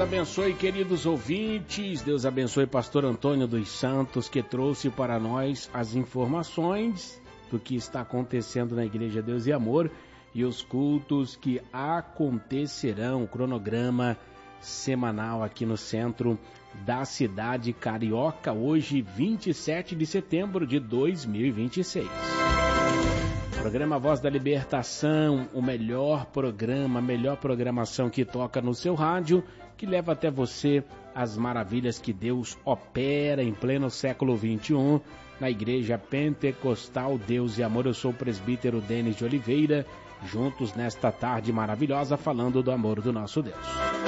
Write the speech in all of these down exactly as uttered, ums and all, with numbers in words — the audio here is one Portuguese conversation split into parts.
abençoe, queridos ouvintes. Deus abençoe pastor Antônio dos Santos, que trouxe para nós as informações do que está acontecendo na Igreja Deus e Amor e os cultos que acontecerão, o cronograma semanal aqui no centro da cidade carioca, hoje vinte e sete de setembro de dois mil e vinte e seis. Programa Voz da Libertação, o melhor programa, a melhor programação que toca no seu rádio, que leva até você as maravilhas que Deus opera em pleno século vinte e um na Igreja Pentecostal Deus e Amor. Eu sou o presbítero Denis de Oliveira, juntos nesta tarde maravilhosa, falando do amor do nosso Deus.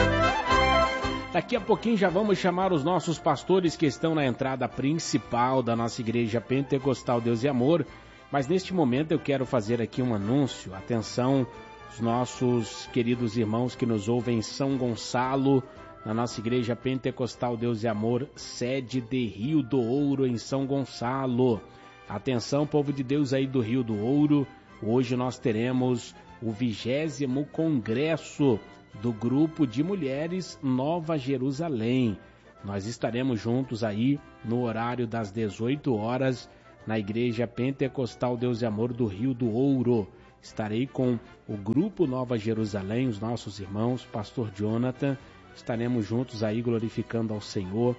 Daqui a pouquinho já vamos chamar os nossos pastores que estão na entrada principal da nossa Igreja Pentecostal Deus e Amor. Mas neste momento eu quero fazer aqui um anúncio. Atenção, os nossos queridos irmãos que nos ouvem em São Gonçalo, na nossa Igreja Pentecostal Deus e Amor, sede de Rio do Ouro, em São Gonçalo. Atenção, povo de Deus aí do Rio do Ouro, hoje nós teremos o vigésimo congresso do Grupo de Mulheres Nova Jerusalém. Nós estaremos juntos aí no horário das dezoito horas, na Igreja Pentecostal Deus e Amor do Rio do Ouro. Estarei com o Grupo Nova Jerusalém, os nossos irmãos, pastor Jonathan. Estaremos juntos aí glorificando ao Senhor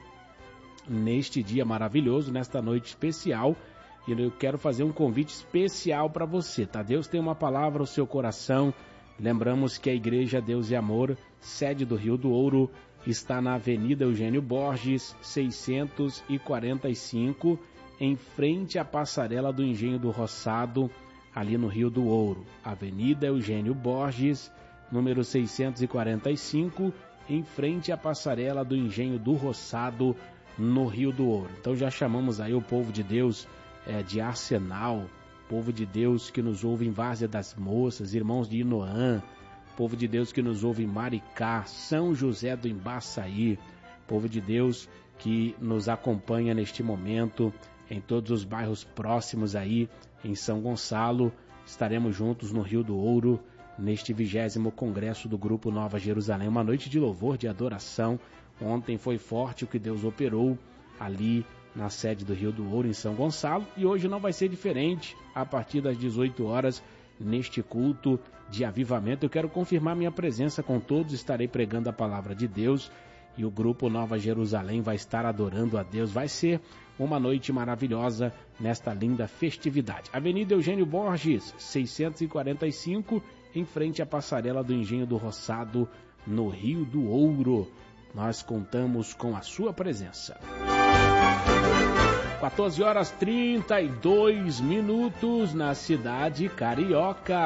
neste dia maravilhoso, nesta noite especial. E eu quero fazer um convite especial para você, tá? Deus tem uma palavra ao seu coração. Lembramos que a Igreja Deus e Amor, sede do Rio do Ouro, está na Avenida Eugênio Borges, seiscentos e quarenta e cinco, em frente à passarela do Engenho do Roçado, ali no Rio do Ouro. Avenida Eugênio Borges, número seiscentos e quarenta e cinco, em frente à passarela do Engenho do Roçado, no Rio do Ouro. Então já chamamos aí o povo de Deus é, de Arsenal, povo de Deus que nos ouve em Várzea das Moças, irmãos de Inoã, povo de Deus que nos ouve em Maricá, São José do Embaçaí, povo de Deus que nos acompanha neste momento em todos os bairros próximos aí, em São Gonçalo. Estaremos juntos no Rio do Ouro, neste vigésimo congresso do Grupo Nova Jerusalém. Uma noite de louvor, de adoração. Ontem foi forte o que Deus operou ali na sede do Rio do Ouro, em São Gonçalo. E hoje não vai ser diferente, a partir das dezoito horas, neste culto de avivamento. Eu quero confirmar minha presença com todos, estarei pregando a palavra de Deus. E o Grupo Nova Jerusalém vai estar adorando a Deus. Vai ser uma noite maravilhosa nesta linda festividade. Avenida Eugênio Borges, seiscentos e quarenta e cinco, em frente à passarela do Engenho do Roçado, no Rio do Ouro. Nós contamos com a sua presença. quatorze horas e trinta e dois minutos na cidade carioca.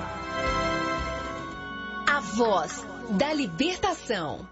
A voz da libertação.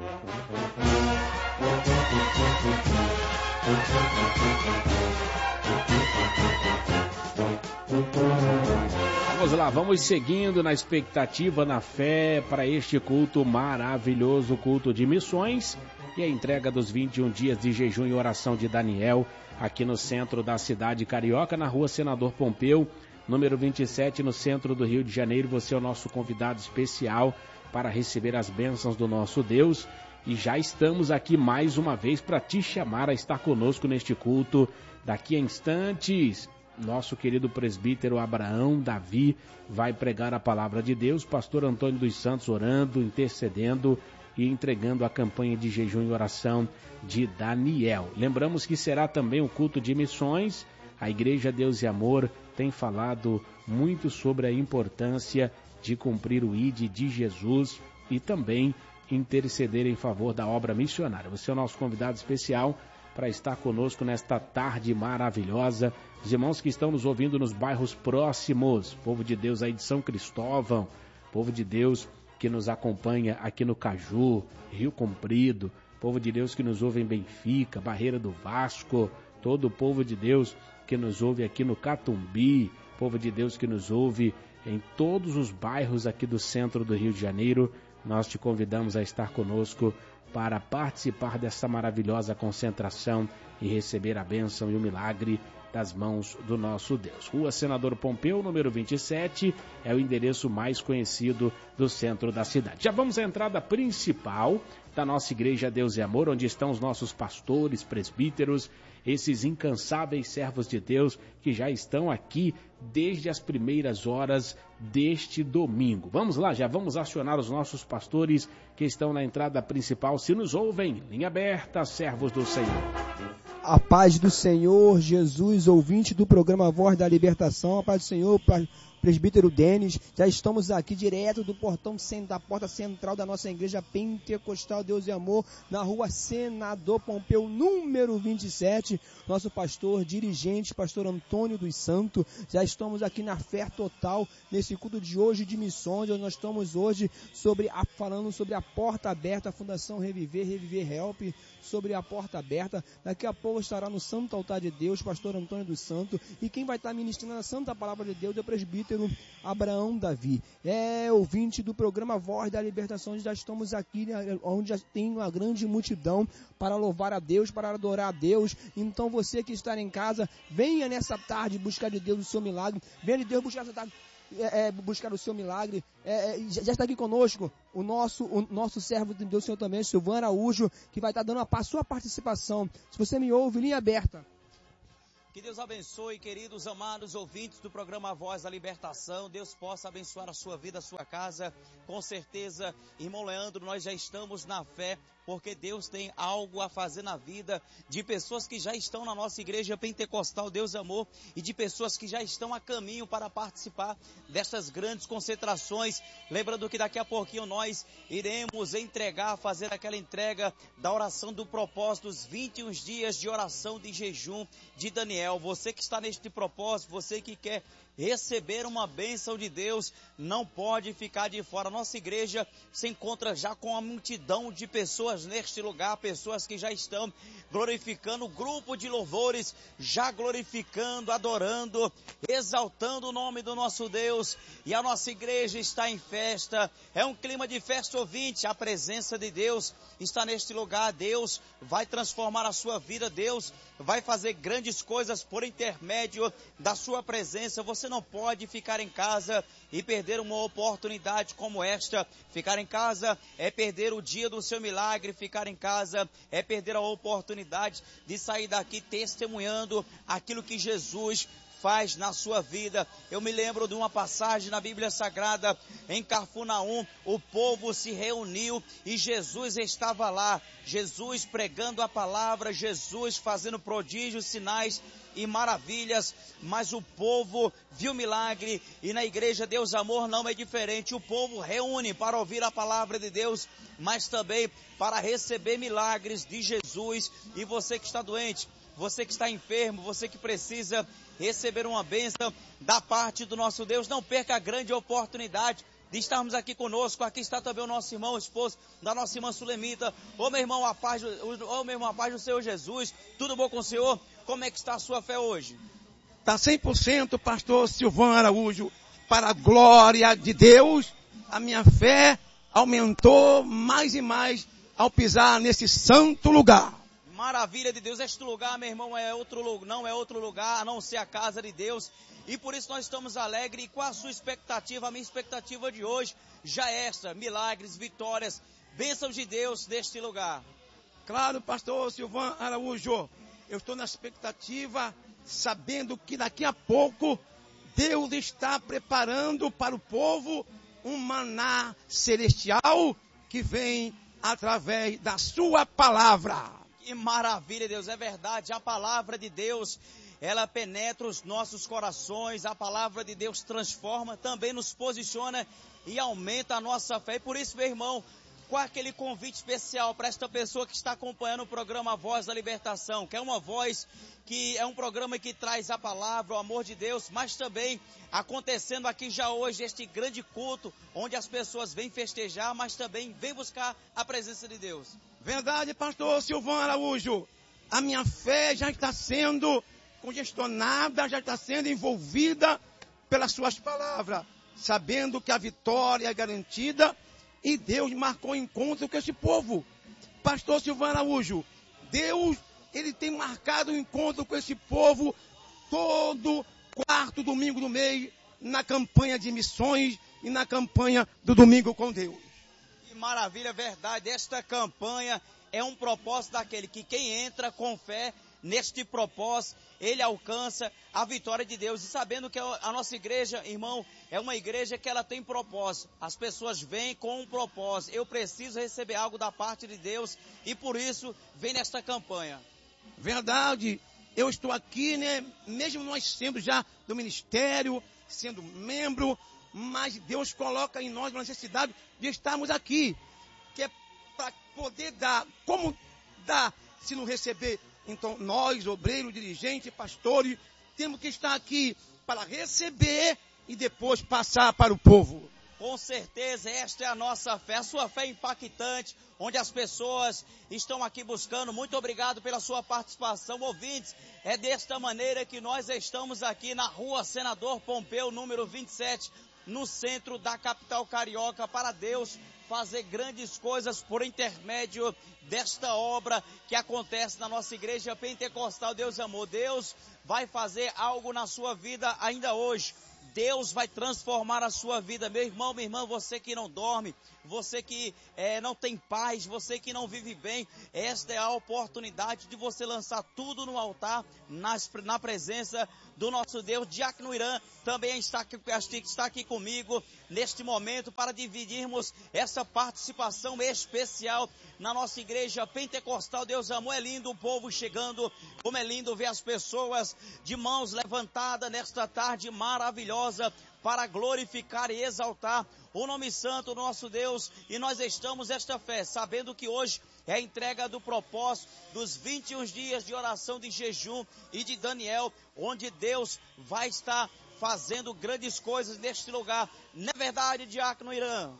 Vamos lá, vamos seguindo na expectativa, na fé, para este culto maravilhoso, culto de missões e a entrega dos vinte e um dias de jejum e oração de Daniel, aqui no centro da cidade carioca, na rua Senador Pompeu, número vinte e sete, no centro do Rio de Janeiro. Você é o nosso convidado especial para receber as bênçãos do nosso Deus. E já estamos aqui mais uma vez para te chamar a estar conosco neste culto. Daqui a instantes, nosso querido presbítero Abraão Davi vai pregar a palavra de Deus. Pastor Antônio dos Santos orando, intercedendo e entregando a campanha de jejum e oração de Daniel. Lembramos que será também o culto de missões. A Igreja Deus e Amor tem falado muito sobre a importância de cumprir o I D de Jesus e também interceder em favor da obra missionária. Você é o nosso convidado especial para estar conosco nesta tarde maravilhosa. Os irmãos que estão nos ouvindo nos bairros próximos, povo de Deus aí de São Cristóvão, povo de Deus que nos acompanha aqui no Caju, Rio Comprido, povo de Deus que nos ouve em Benfica, Barreira do Vasco, todo o povo de Deus que nos ouve aqui no Catumbi, povo de Deus que nos ouve em todos os bairros aqui do centro do Rio de Janeiro. Nós te convidamos a estar conosco para participar dessa maravilhosa concentração e receber a bênção e o milagre das mãos do nosso Deus. Rua Senador Pompeu, número vinte e sete, é o endereço mais conhecido do centro da cidade. Já vamos à entrada principal da nossa Igreja Deus e Amor, onde estão os nossos pastores, presbíteros, esses incansáveis servos de Deus que já estão aqui desde as primeiras horas deste domingo. Vamos lá, já vamos acionar os nossos pastores que estão na entrada principal. Se nos ouvem, linha aberta, servos do Senhor. A paz do Senhor, Jesus, ouvinte do programa Voz da Libertação, a paz do Senhor, presbítero Denis, já estamos aqui direto do portão da porta central da nossa igreja pentecostal Deus e Amor, na rua Senador Pompeu, número vinte e sete, nosso pastor dirigente, pastor Antônio dos Santos. Já estamos aqui na fé total, nesse culto de hoje de missões, onde nós estamos hoje sobre a, falando sobre a porta aberta, a Fundação Reviver, Reviver Help, sobre a porta aberta. Daqui a pouco estará no Santo Altar de Deus, pastor Antônio dos Santos, e quem vai estar ministrando a Santa Palavra de Deus é o presbítero Abraão Davi. É ouvinte do programa Voz da Libertação, onde já estamos aqui, onde já tem uma grande multidão para louvar a Deus, para adorar a Deus. Então você que está em casa, venha nessa tarde buscar de Deus o seu milagre, venha de Deus buscar essa tarde. É, é, buscar o seu milagre. É, é, já está aqui conosco o nosso, o nosso servo de Deus, Senhor também, Silvano Araújo, que vai estar dando a, a sua participação. Se você me ouve, linha aberta. Que Deus abençoe, queridos, amados ouvintes do programa Voz da Libertação. Deus possa abençoar a sua vida, a sua casa. Com certeza, irmão Leandro, nós já estamos na fé, porque Deus tem algo a fazer na vida de pessoas que já estão na nossa igreja pentecostal Deus e Amor e de pessoas que já estão a caminho para participar dessas grandes concentrações. Lembrando que daqui a pouquinho nós iremos entregar, fazer aquela entrega da oração do propósito, dos vinte e um dias de oração de jejum de Daniel. Você que está neste propósito, você que quer receber uma bênção de Deus, não pode ficar de fora. Nossa igreja se encontra já com uma multidão de pessoas neste lugar, pessoas que já estão glorificando, o grupo de louvores já glorificando, adorando, exaltando o nome do nosso Deus, e a nossa igreja está em festa. É um clima de festa, ouvinte. A presença de Deus está neste lugar. Deus vai transformar a sua vida, Deus vai fazer grandes coisas por intermédio da sua presença. Você não pode ficar em casa e perder uma oportunidade como esta. Ficar em casa é perder o dia do seu milagre. Ficar em casa é perder a oportunidade de sair daqui testemunhando aquilo que Jesus faz na sua vida. Eu me lembro de uma passagem na Bíblia Sagrada, em Cafarnaum, o povo se reuniu e Jesus estava lá, Jesus pregando a palavra, Jesus fazendo prodígios, sinais e maravilhas, mas o povo viu milagre, e na igreja Deus Amor não é diferente. O povo reúne para ouvir a palavra de Deus, mas também para receber milagres de Jesus. E você que está doente, você que está enfermo, você que precisa receber uma bênção da parte do nosso Deus, não perca a grande oportunidade de estarmos aqui conosco. Aqui está também o nosso irmão, o esposo da nossa irmã Sulemita. Ô meu irmão, a paz, ô meu irmão, a paz do Senhor Jesus. Tudo bom com o Senhor? Como é que está a sua fé hoje? Está cem por cento, pastor Silvano Araújo, para a glória de Deus. A minha fé aumentou mais e mais ao pisar nesse santo lugar. Maravilha de Deus. Este lugar, meu irmão, é outro lugar, não é outro lugar a não ser a casa de Deus. E por isso nós estamos alegres. E qual a sua expectativa? A minha expectativa de hoje já é esta: milagres, vitórias, bênçãos de Deus neste lugar. Claro, pastor Silvano Araújo, eu estou na expectativa, sabendo que daqui a pouco Deus está preparando para o povo um maná celestial que vem através da sua palavra. Que maravilha, Deus, é verdade. A palavra de Deus, ela penetra os nossos corações. A palavra de Deus transforma, também nos posiciona e aumenta a nossa fé. E por isso, meu irmão, qual é aquele convite especial para esta pessoa que está acompanhando o programa Voz da Libertação, que é uma voz, que é um programa que traz a palavra, o amor de Deus, mas também acontecendo aqui já hoje este grande culto, onde as pessoas vêm festejar, mas também vêm buscar a presença de Deus. Verdade, pastor Silvano Araújo. A minha fé já está sendo congestionada, já está sendo envolvida pelas suas palavras, sabendo que a vitória é garantida e Deus marcou encontro com esse povo. Pastor Silvano Araújo, Deus, ele tem marcado um encontro com esse povo todo quarto domingo do mês na campanha de missões e na campanha do Domingo com Deus. Que maravilha, verdade. Esta campanha é um propósito daquele que quem entra com fé neste propósito, ele alcança a vitória de Deus. E sabendo que a nossa igreja, irmão, é uma igreja que ela tem propósito. As pessoas vêm com um propósito. Eu preciso receber algo da parte de Deus e por isso vem nesta campanha. Verdade. Eu estou aqui, né? Mesmo nós sendo já do ministério, sendo membro, mas Deus coloca em nós a necessidade de estarmos aqui, que é para poder dar. Como dar se não receber? Então nós, obreiros, dirigentes, pastores, temos que estar aqui para receber e depois passar para o povo. Com certeza, esta é a nossa fé, a sua fé impactante, onde as pessoas estão aqui buscando. Muito obrigado pela sua participação, ouvintes. É desta maneira que nós estamos aqui na rua Senador Pompeu, número vinte e sete, no centro da capital carioca, para Deus fazer grandes coisas por intermédio desta obra que acontece na nossa igreja pentecostal Deus Amor. Deus vai fazer algo na sua vida ainda hoje. Deus vai transformar a sua vida. Meu irmão, minha irmã, você que não dorme, você que é, não tem paz, você que não vive bem, esta é a oportunidade de você lançar tudo no altar, nas, na presença do nosso Deus. Diácono Irã também está aqui, está aqui comigo neste momento para dividirmos essa participação especial na nossa igreja pentecostal Deus Amor. É lindo o povo chegando, como é lindo ver as pessoas de mãos levantadas nesta tarde maravilhosa para glorificar e exaltar o nome santo do nosso Deus. E nós estamos esta fé, sabendo que hoje é a entrega do propósito dos vinte e um dias de oração, de jejum e de Daniel, onde Deus vai estar fazendo grandes coisas neste lugar. Não é verdade, Diácono Irã?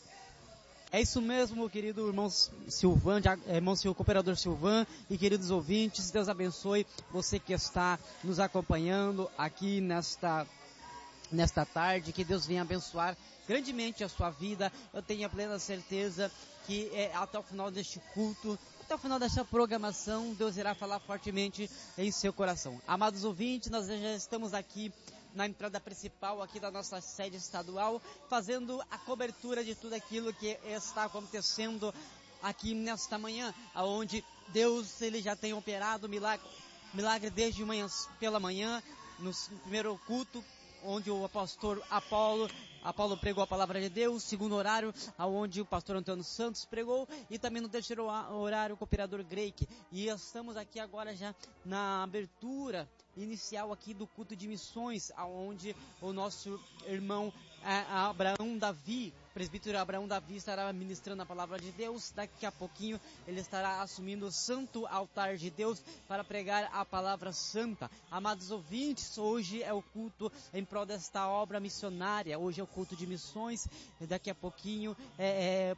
É isso mesmo, querido irmão Silvan, irmão Sil, cooperador Silvan e queridos ouvintes. Deus abençoe você que está nos acompanhando aqui nesta, nesta tarde. Que Deus venha abençoar grandemente a sua vida. Eu tenho a plena certeza que é, até o final deste culto, até o final desta programação, Deus irá falar fortemente em seu coração. Amados ouvintes, nós já estamos aqui na entrada principal aqui da nossa sede estadual, fazendo a cobertura de tudo aquilo que está acontecendo aqui nesta manhã, aonde Deus ele já tem operado milagre, milagre desde manhã, pela manhã, no primeiro culto, onde o pastor Apolo Apolo pregou a palavra de Deus, segundo horário, aonde o pastor Antônio Santos pregou, e também no terceiro horário, o cooperador Greik. E estamos aqui agora já na abertura inicial aqui do culto de missões, aonde o nosso irmão a Abraão Davi, presbítero Abraão Davi, estará ministrando a palavra de Deus. Daqui a pouquinho ele estará assumindo o santo altar de Deus para pregar a palavra santa. Amados ouvintes, hoje é o culto em prol desta obra missionária, hoje é o culto de missões. Daqui a pouquinho é, é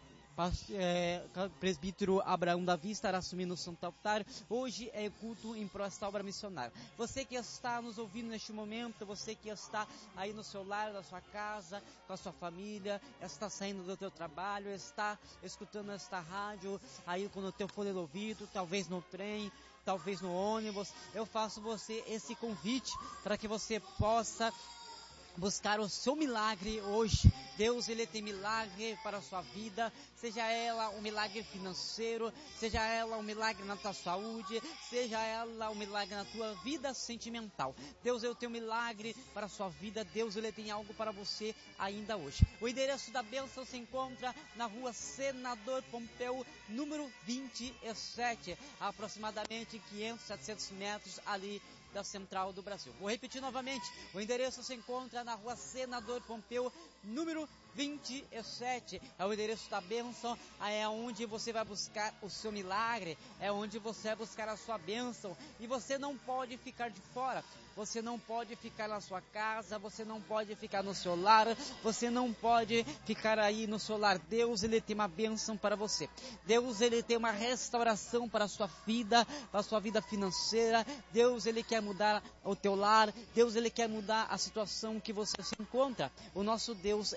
É, presbítero Abraão Davi estará assumindo o santo altar. Hoje é culto em prol desta obra missionária. Você que está nos ouvindo neste momento, você que está aí no seu lar, na sua casa, com a sua família, está saindo do teu trabalho, está escutando esta rádio aí com o teu fone de ouvido, talvez no trem, talvez no ônibus, eu faço você esse convite para que você possa buscar o seu milagre hoje. Deus, ele tem milagre para a sua vida, seja ela um milagre financeiro, seja ela um milagre na tua saúde, seja ela um milagre na tua vida sentimental. Deus, eu tenho um milagre para a sua vida. Deus, ele tem algo para você ainda hoje. O endereço da bênção se encontra na rua Senador Pompeu, número vinte e sete, a aproximadamente quinhentos, setecentos metros ali da Central do Brasil. Vou repetir novamente, o endereço se encontra na rua Senador Pompeu, número vinte e sete, é o endereço da bênção, é onde você vai buscar o seu milagre, é onde você vai buscar a sua bênção, e você não pode ficar de fora, você não pode ficar na sua casa, você não pode ficar no seu lar, você não pode ficar aí no seu lar. Deus, ele tem uma bênção para você. Deus, ele tem uma restauração para a sua vida, para a sua vida financeira. Deus, ele quer mudar o teu lar. Deus, ele quer mudar a situação que você se encontra. O nosso Deus é o Deus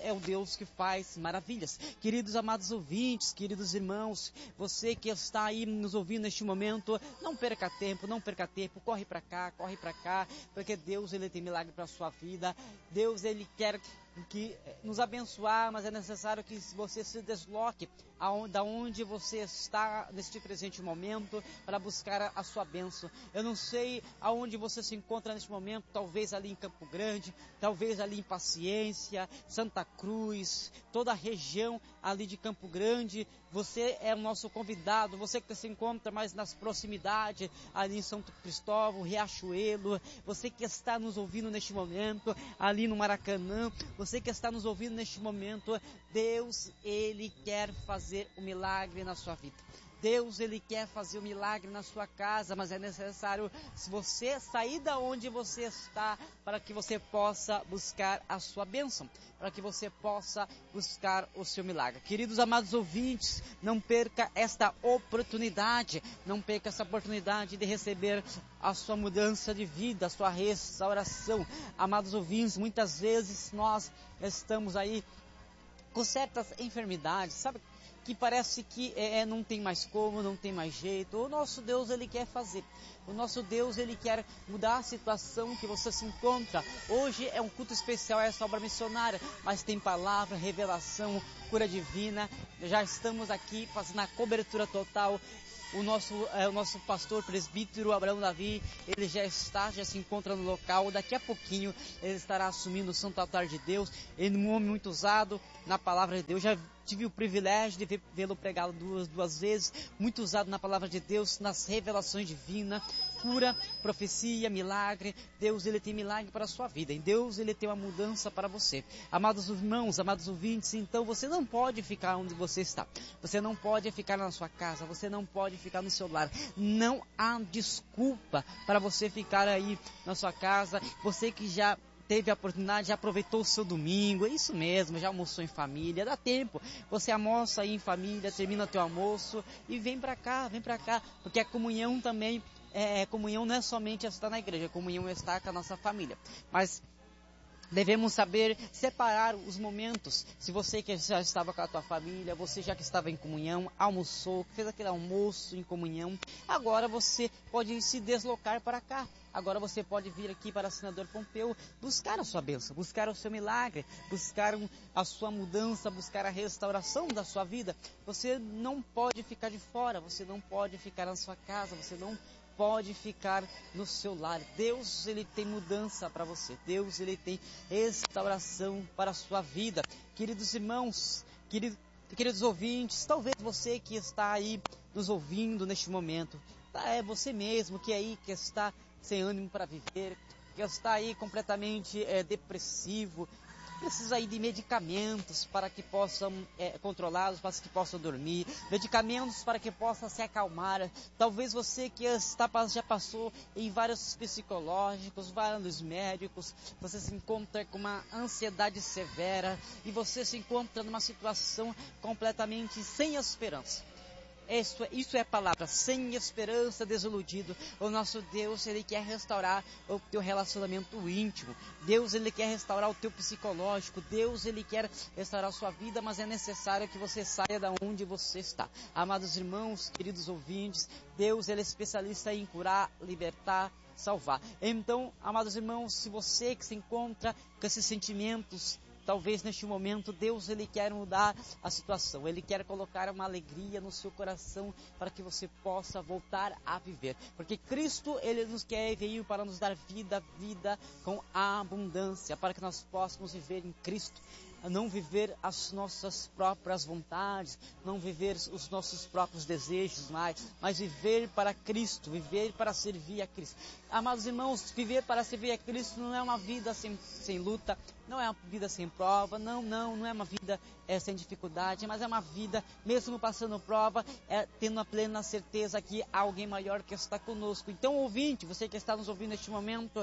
Deus que faz maravilhas. Queridos amados ouvintes, queridos irmãos, você que está aí nos ouvindo neste momento, não perca tempo, não perca tempo, corre para cá, corre para cá, porque Deus, Ele tem milagre para a sua vida. Deus, Ele quer que nos abençoar, mas é necessário que você se desloque da onde você está neste presente momento para buscar a, a sua bênção. Eu não sei aonde você se encontra neste momento, talvez ali em Campo Grande, talvez ali em Paciência, Santa Cruz, toda a região ali de Campo Grande. Você é o nosso convidado, você que se encontra mais nas proximidades, ali em Santo Cristóvão, Riachuelo, você que está nos ouvindo neste momento, ali no Maracanã, você que está nos ouvindo neste momento, Deus, Ele quer fazer o milagre na sua vida. Deus, Ele quer fazer o milagre na sua casa, mas é necessário se você sair da onde você está para que você possa buscar a sua bênção, para que você possa buscar o seu milagre. Queridos amados ouvintes, não perca esta oportunidade, não perca essa oportunidade de receber a sua mudança de vida, a sua restauração. Amados ouvintes, muitas vezes nós estamos aí com certas enfermidades, sabe? Que parece que é, não tem mais como, não tem mais jeito. O nosso Deus, Ele quer fazer. O nosso Deus, Ele quer mudar a situação que você se encontra. Hoje é um culto especial, é essa obra missionária, mas tem palavra, revelação, cura divina. Já estamos aqui fazendo a cobertura total. O nosso, é, o nosso pastor presbítero Abraão Davi, ele já está, já se encontra no local. Daqui a pouquinho ele estará assumindo o Santo Altar de Deus. Ele é um homem muito usado na palavra de Deus. Já tive o privilégio de vê-lo pregá-lo duas, duas vezes, muito usado na palavra de Deus, nas revelações divinas, cura, profecia, milagre. Deus, Ele tem milagre para a sua vida. Em Deus, Ele tem uma mudança para você. Amados irmãos, amados ouvintes, então você não pode ficar onde você está. Você não pode ficar na sua casa, você não pode ficar no seu lar. Não há desculpa para você ficar aí na sua casa. Você que já teve a oportunidade, já aproveitou o seu domingo, é isso mesmo, já almoçou em família, dá tempo, você almoça aí em família, termina teu almoço e vem pra cá, vem pra cá, porque a comunhão também, é, comunhão não é somente estar na igreja, a comunhão é estar com a nossa família, mas devemos saber separar os momentos. Se você que já estava com a tua família, você já que estava em comunhão, almoçou, fez aquele almoço em comunhão, agora você pode se deslocar para cá. Agora você pode vir aqui para o Senador Pompeu, buscar a sua bênção, buscar o seu milagre, buscar a sua mudança, buscar a restauração da sua vida. Você não pode ficar de fora, você não pode ficar na sua casa, você não pode ficar no seu lar. Deus, Ele tem mudança para você. Deus, Ele tem restauração para a sua vida. Queridos irmãos, queridos, queridos ouvintes, talvez você que está aí nos ouvindo neste momento, tá, é você mesmo que aí que está sem ânimo para viver, que está aí completamente é, depressivo, precisa aí de medicamentos para que possam é, controlá-los, para que possam dormir, medicamentos para que possa se acalmar. Talvez você que está, já passou em vários psicológicos, vários médicos, você se encontra com uma ansiedade severa e você se encontra numa situação completamente sem esperança. Isso é, isso é a palavra, sem esperança, desiludido. O nosso Deus, Ele quer restaurar o teu relacionamento íntimo. Deus, Ele quer restaurar o teu psicológico. Deus, Ele quer restaurar a sua vida, mas é necessário que você saia da onde você está. Amados irmãos, queridos ouvintes, Deus, Ele é especialista em curar, libertar, salvar. Então, amados irmãos, se você que se encontra com esses sentimentos, talvez neste momento Deus, Ele quer mudar a situação. Ele quer colocar uma alegria no seu coração para que você possa voltar a viver. Porque Cristo, Ele nos quer, veio para nos dar vida, vida com abundância, para que nós possamos viver em Cristo. Não viver as nossas próprias vontades, não viver os nossos próprios desejos mais, mas viver para Cristo, viver para servir a Cristo. Amados irmãos, viver para servir a Cristo não é uma vida sem, sem luta, não é uma vida sem prova, não, não, não é uma vida é, sem dificuldade, mas é uma vida, mesmo passando prova, é, tendo a plena certeza que há alguém maior que está conosco. Então, ouvinte, você que está nos ouvindo neste momento,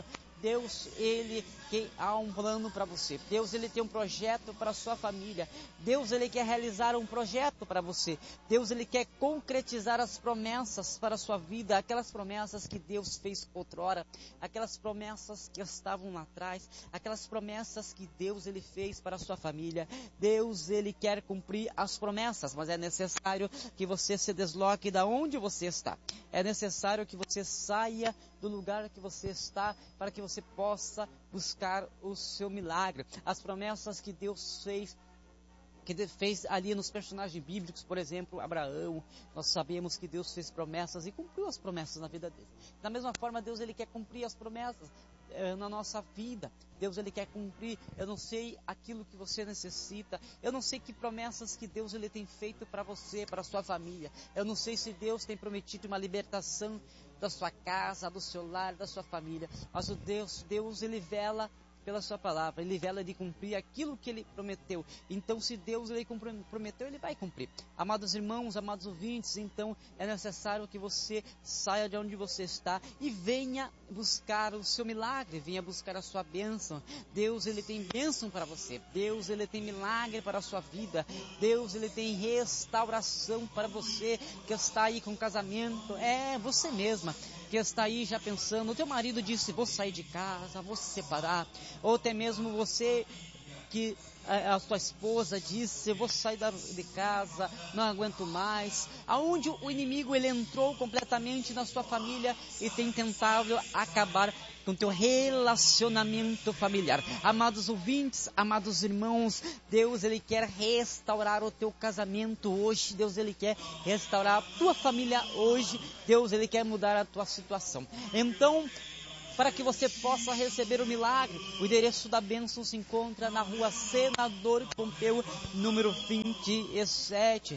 Deus, Ele que há um plano para você. Deus, Ele tem um projeto para a sua família. Deus, Ele quer realizar um projeto para você. Deus, Ele quer concretizar as promessas para a sua vida, aquelas promessas que Deus fez outrora, aquelas promessas que estavam lá atrás, aquelas promessas que Deus, Ele fez para a sua família. Deus, Ele quer cumprir as promessas, mas é necessário que você se desloque da onde você está. É necessário que você saia do lugar que você está para que você possa buscar o seu milagre. As promessas que Deus fez, que Deus fez ali nos personagens bíblicos, por exemplo, Abraão, nós sabemos que Deus fez promessas e cumpriu as promessas na vida dele. Da mesma forma, Deus, Ele quer cumprir as promessas eh, na nossa vida. Deus, Ele quer cumprir. Eu não sei aquilo que você necessita. Eu não sei que promessas que Deus, Ele tem feito para você, para a sua família. Eu não sei se Deus tem prometido uma libertação da sua casa, do seu lar, da sua família. Mas o Deus, Deus, Ele vela pela sua palavra, Ele vela de cumprir aquilo que Ele prometeu. Então, se Deus, Ele prometeu, Ele vai cumprir. Amados irmãos, amados ouvintes, então é necessário que você saia de onde você está e venha buscar o seu milagre, venha buscar a sua bênção. Deus, Ele tem bênção para você. Deus, Ele tem milagre para a sua vida. Deus, Ele tem restauração para você que está aí com casamento. É você mesma que está aí já pensando, o teu marido disse, vou sair de casa, vou se separar, ou até mesmo você que a, a sua esposa disse, eu vou sair da, de casa, não aguento mais, aonde o inimigo ele entrou completamente na sua família e tem tentado acabar com o teu relacionamento familiar. Amados ouvintes, amados irmãos, Deus, Ele quer restaurar o teu casamento hoje. Deus, Ele quer restaurar a tua família hoje. Deus, Ele quer mudar a tua situação. Então, para que você possa receber o milagre, o endereço da bênção se encontra na rua Senador Pompeu, número vinte e sete.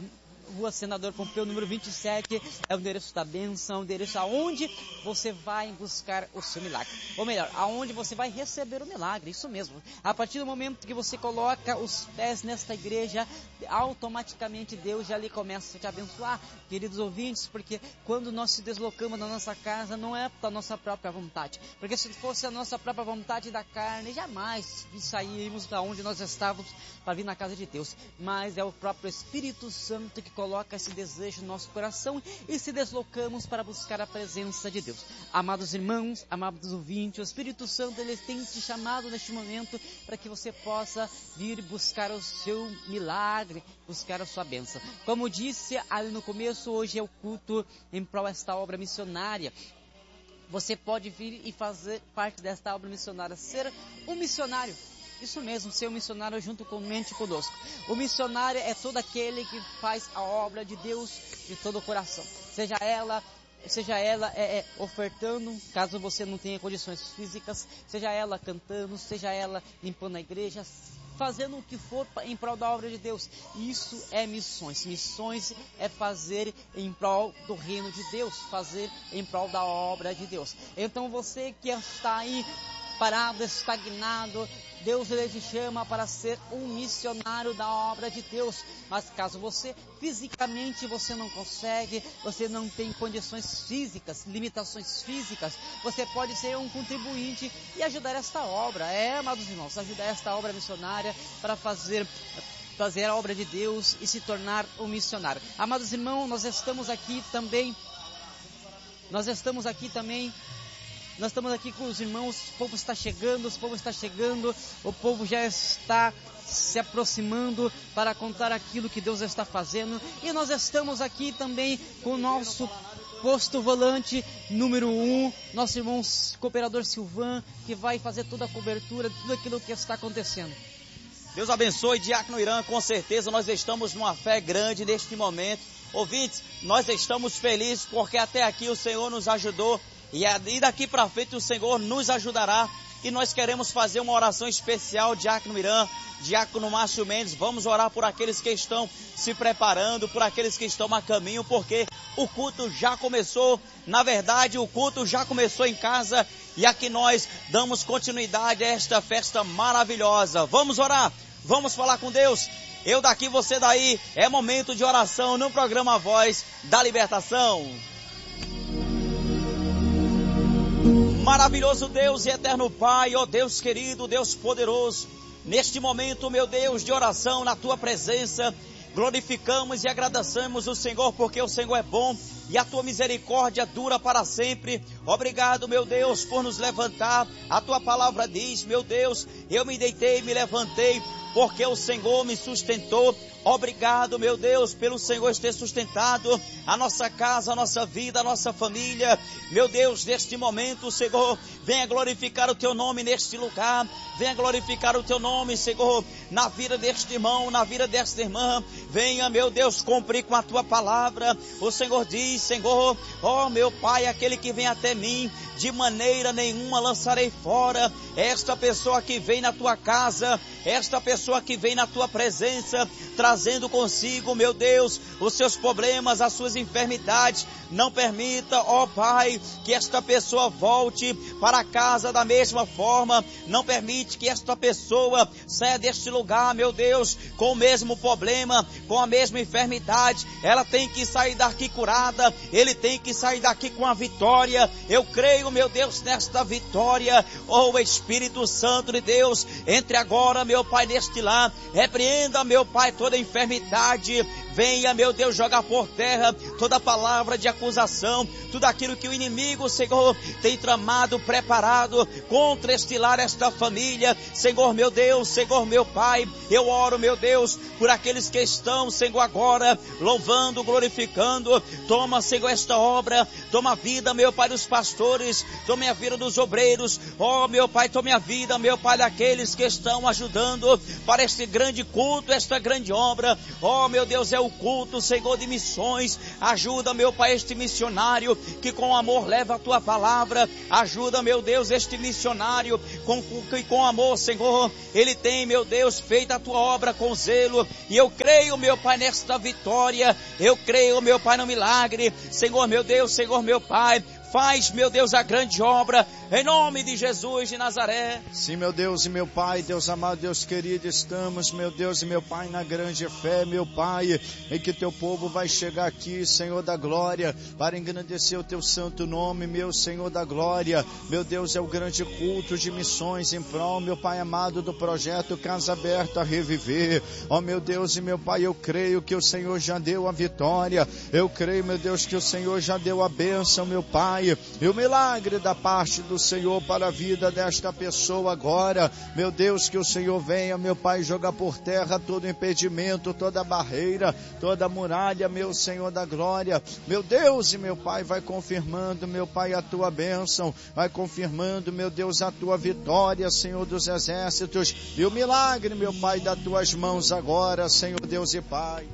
Rua Senador Pompeu, número vinte e sete, é o endereço da bênção, o endereço aonde você vai buscar o seu milagre. Ou melhor, aonde você vai receber o milagre, isso mesmo. A partir do momento que você coloca os pés nesta igreja, automaticamente Deus já lhe começa a te abençoar, queridos ouvintes, porque quando nós se deslocamos da nossa casa, não é da nossa própria vontade. Porque se fosse a nossa própria vontade da carne, jamais saímos da onde nós estávamos para vir na casa de Deus. Mas é o próprio Espírito Santo que coloca esse desejo no nosso coração e se deslocamos para buscar a presença de Deus. Amados irmãos, amados ouvintes, o Espírito Santo, Ele tem te chamado neste momento para que você possa vir buscar o seu milagre, buscar a sua bênção. Como disse ali no começo, hoje é o culto em prol desta obra missionária. Você pode vir e fazer parte desta obra missionária, ser um missionário. Isso mesmo, ser um missionário junto com mente conosco. O missionário é todo aquele que faz a obra de Deus de todo o coração. Seja ela, seja ela é, é, ofertando, caso você não tenha condições físicas, seja ela cantando, seja ela limpando a igreja, fazendo o que for em prol da obra de Deus. Isso é missões. Missões é fazer em prol do reino de Deus, fazer em prol da obra de Deus. Então você que está aí parado, estagnado, Deus, Ele te chama para ser um missionário da obra de Deus. Mas caso você, fisicamente, você não consegue, você não tem condições físicas, limitações físicas, você pode ser um contribuinte e ajudar esta obra. É, amados irmãos, ajudar esta obra missionária para fazer... fazer a obra de Deus e se tornar um missionário. Amados irmãos, nós estamos aqui também, nós estamos aqui também, nós estamos aqui com os irmãos, o povo está chegando, o povo está chegando, o povo já está se aproximando para contar aquilo que Deus está fazendo. E nós estamos aqui também com o nosso posto volante número um, nosso irmão cooperador Silvan, que vai fazer toda a cobertura de tudo aquilo que está acontecendo. Deus abençoe, Diácono Irã, com certeza nós estamos numa fé grande neste momento. Ouvintes, nós estamos felizes porque até aqui o Senhor nos ajudou e daqui para frente o Senhor nos ajudará. E nós queremos fazer uma oração especial, Diácono Irã, Diácono Márcio Mendes. Vamos orar por aqueles que estão se preparando, por aqueles que estão a caminho, porque o culto já começou. Na verdade, o culto já começou em casa e aqui nós damos continuidade a esta festa maravilhosa. Vamos orar, vamos falar com Deus. Eu daqui, você daí. É momento de oração no programa Voz da Libertação. Maravilhoso Deus e eterno Pai, ó Deus querido, Deus poderoso, neste momento, meu Deus, de oração na Tua presença, glorificamos e agradecemos o Senhor, porque o Senhor é bom e a Tua misericórdia dura para sempre. Obrigado, meu Deus, por nos levantar. A Tua palavra diz, meu Deus, eu me deitei e me levantei, porque o Senhor me sustentou. Obrigado, meu Deus, pelo Senhor ter sustentado a nossa casa, a nossa vida, a nossa família. Meu Deus, neste momento, Senhor, venha glorificar o Teu nome neste lugar. Venha glorificar o Teu nome, Senhor, na vida deste irmão, na vida desta irmã. Venha, meu Deus, cumprir com a Tua palavra. O Senhor diz, Senhor, ó meu Pai, aquele que vem até mim, de maneira nenhuma lançarei fora. Esta pessoa que vem na Tua casa, esta pessoa que vem na Tua presença, trazendo consigo, meu Deus, os seus problemas, as suas enfermidades. Não permita, ó Pai, que esta pessoa volte para casa da mesma forma. Não permite que esta pessoa saia deste lugar, meu Deus, com o mesmo problema, com a mesma enfermidade. Ela tem que sair daqui curada, ele tem que sair daqui com a vitória. Eu creio, meu Deus, nesta vitória. Ó Espírito Santo de Deus, entre agora, meu Pai, neste lar. Repreenda, meu Pai, toda enfermidade. Venha, meu Deus, jogar por terra toda palavra de acusação, tudo aquilo que o inimigo, Senhor, tem tramado, preparado contra este lar, esta família. Senhor, meu Deus, Senhor, meu Pai, eu oro, meu Deus, por aqueles que estão, Senhor, agora, louvando, glorificando. Toma, Senhor, esta obra, toma a vida, meu Pai, dos pastores, tome a vida dos obreiros. Ó, meu Pai, tome a vida, meu Pai, daqueles que estão ajudando para este grande culto, esta grande obra. Ó, meu Deus, é o culto, Senhor, de missões. Ajuda, meu Pai, este missionário que com amor leva a Tua palavra. Ajuda, meu Deus, este missionário com, que com amor, Senhor, ele tem, meu Deus, feito a Tua obra com zelo. E eu creio, meu Pai, nesta vitória. Eu creio, meu Pai, no milagre. Senhor, meu Deus, Senhor, meu Pai, faz, meu Deus, a grande obra, em nome de Jesus de Nazaré. Sim, meu Deus e meu Pai, Deus amado, Deus querido, estamos, meu Deus e meu Pai, na grande fé, meu Pai, em que Teu povo vai chegar aqui, Senhor da glória, para engrandecer o Teu santo nome, meu Senhor da glória. Meu Deus, é o grande culto de missões em prol, meu Pai amado, do projeto Casa Aberta a Reviver. Ó, meu Deus e meu Pai, eu creio que o Senhor já deu a vitória. Eu creio, meu Deus, que o Senhor já deu a bênção, meu Pai, e o milagre da parte do Senhor para a vida desta pessoa agora. Meu Deus, que o Senhor venha, meu Pai, jogar por terra todo impedimento, toda barreira, toda muralha, meu Senhor da glória. Meu Deus e meu Pai, vai confirmando, meu Pai, a Tua bênção, vai confirmando, meu Deus, a Tua vitória, Senhor dos exércitos, e o milagre, meu Pai, das Tuas mãos agora, Senhor Deus e Pai.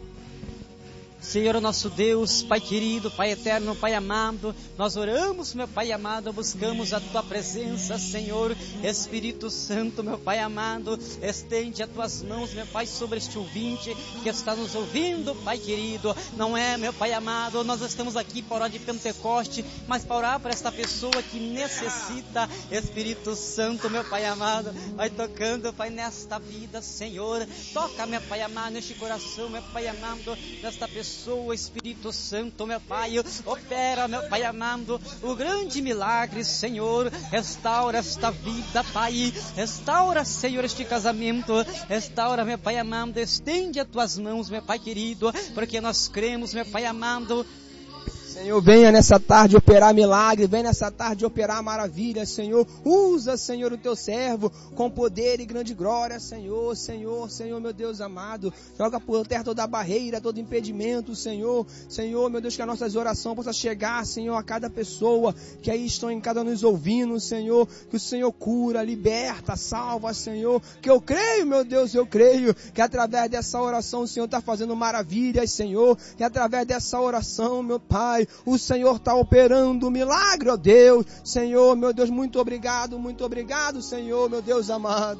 Senhor, nosso Deus, Pai querido, Pai eterno, Pai amado, nós oramos, meu Pai amado, buscamos a Tua presença, Senhor. Espírito Santo, meu Pai amado, estende as Tuas mãos, meu Pai, sobre este ouvinte que está nos ouvindo, Pai querido. Não é, meu Pai amado, nós estamos aqui para orar de Pentecoste, mas para orar para esta pessoa que necessita. Espírito Santo, meu Pai amado, vai tocando, Pai, nesta vida, Senhor. Toca, meu Pai amado, neste coração, meu Pai amado, nesta pessoa. Espírito Santo, meu Pai, opera, meu Pai amado, o grande milagre, Senhor. Restaura esta vida, Pai. Restaura, Senhor, este casamento. Restaura, meu Pai amado. Estende as Tuas mãos, meu Pai querido, porque nós cremos, meu Pai amado. Senhor, venha nessa tarde operar milagre, venha nessa tarde operar maravilha, Senhor. Usa, Senhor, o Teu servo com poder e grande glória, Senhor, Senhor, Senhor, meu Deus amado. Joga por terra toda a barreira, todo impedimento, Senhor. Senhor, meu Deus, que as nossas orações possam chegar, Senhor, a cada pessoa que aí estão em cada nos ouvindo, Senhor. Que o Senhor cura, liberta, salva, Senhor. Que eu creio, meu Deus, eu creio que através dessa oração o Senhor está fazendo maravilhas, Senhor. Que através dessa oração, meu Pai, o Senhor está operando um milagre, ó Deus. Senhor, meu Deus, muito obrigado, muito obrigado, Senhor, meu Deus amado.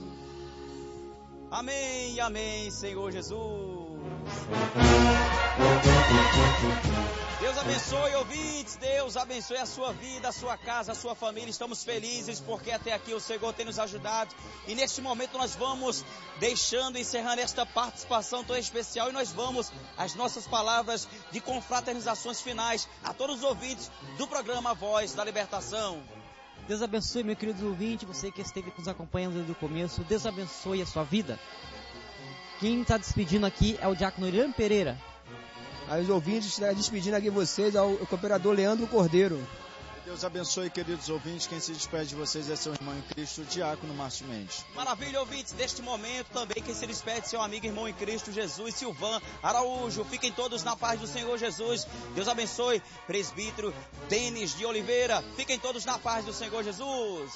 Amém, amém, Senhor Jesus. Deus abençoe, ouvintes, Deus abençoe a sua vida, a sua casa, a sua família. Estamos felizes porque até aqui o Senhor tem nos ajudado. E neste momento nós vamos deixando, encerrando esta participação tão especial. E nós vamos às nossas palavras de confraternizações finais a todos os ouvintes do programa Voz da Libertação. Deus abençoe, meu querido ouvinte, você que esteve nos acompanhando desde o começo. Deus abençoe a sua vida. Quem está despedindo aqui é o diácono Irã Pereira. Aí os ouvintes estão despedindo aqui vocês, ao cooperador Leandro Cordeiro. Deus abençoe, queridos ouvintes. Quem se despede de vocês é seu irmão em Cristo, o diácono Márcio Mendes. Maravilha, ouvintes. Neste momento também quem se despede, seu amigo, irmão em Cristo, Jesus, Silvan Araújo. Fiquem todos na paz do Senhor Jesus. Deus abençoe, presbítero Denis de Oliveira. Fiquem todos na paz do Senhor Jesus.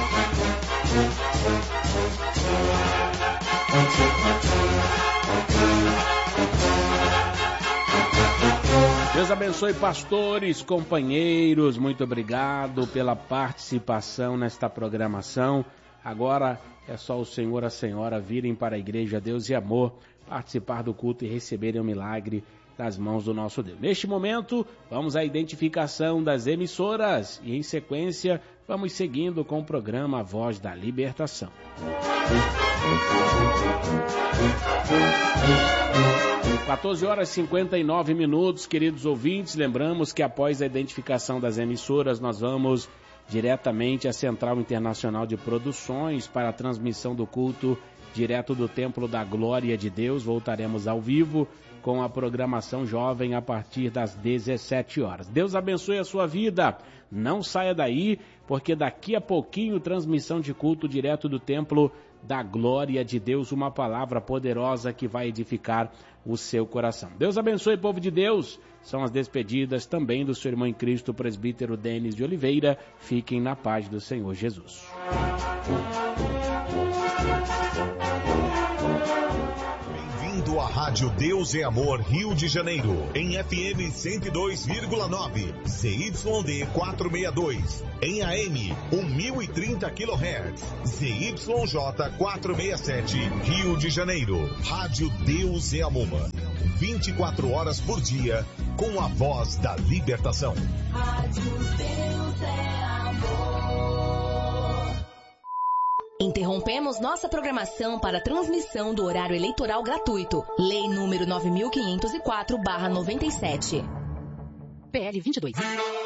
Deus abençoe, pastores, companheiros, muito obrigado pela participação nesta programação. Agora é só o senhor e a senhora virem para a Igreja Deus e Amor, participar do culto e receberem o milagre das mãos do nosso Deus. Neste momento, vamos à identificação das emissoras e, em sequência, vamos seguindo com o programa Voz da Libertação. quatorze horas e cinquenta e nove minutos, queridos ouvintes. Lembramos que após a identificação das emissoras, nós vamos diretamente à Central Internacional de Produções para a transmissão do culto direto do Templo da Glória de Deus. Voltaremos ao vivo com a programação jovem a partir das dezessete horas. Deus abençoe a sua vida. Não saia daí, porque daqui a pouquinho transmissão de culto direto do Templo da Glória de Deus, uma palavra poderosa que vai edificar o seu coração. Deus abençoe, povo de Deus. São as despedidas também do seu irmão em Cristo, o presbítero Denis de Oliveira. Fiquem na paz do Senhor Jesus. Bem-vindo à Rádio Deus é Amor, Rio de Janeiro, em F M cento e dois vírgula nove, Z Y D quatrocentos e sessenta e dois, em A M mil e trinta quilohertz, Z Y J quatrocentos e sessenta e sete, Rio de Janeiro. Rádio Deus é Amor, vinte e quatro horas por dia, com a voz da libertação. Rádio Deus é Amor. Interrompemos nossa programação para a transmissão do horário eleitoral gratuito. Lei número nove mil quinhentos e quatro barra noventa e sete. P L vinte e dois.